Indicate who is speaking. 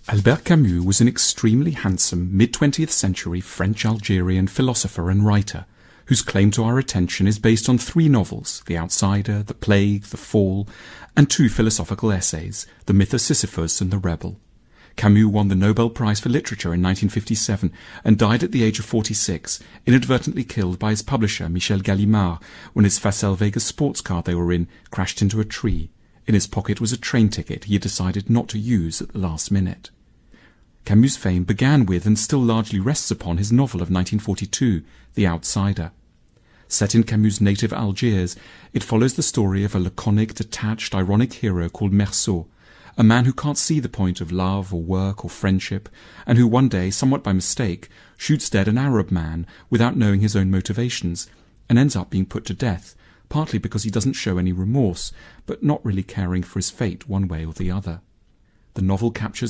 Speaker 1: Albert Camus was an extremely handsome mid-20th century French-Algerian philosopher and writer, whose claim to our attention is based on 3 novels, The Outsider, The Plague, The Fall, and 2 philosophical essays, The Myth of Sisyphus and The Rebel. Camus won the Nobel Prize for Literature in 1957 and died at the age of 46, inadvertently killed by his publisher Michel Gallimard when his Facel Vega sports car they were in crashed into a tree. In his pocket was a train ticket he had decided not to use at the last minute. Camus' fame began with and still largely rests upon his novel of 1942, The Outsider. Set in Camus' native Algiers, it follows the story of a laconic, detached, ironic hero called Meursault, a man who can't see the point of love or work or friendship, and who one day, somewhat by mistake, shoots dead an Arab man without knowing his own motivations, and ends up being put to death, partly because he doesn't show any remorse, but not really caring for his fate one way or the other. The novel captures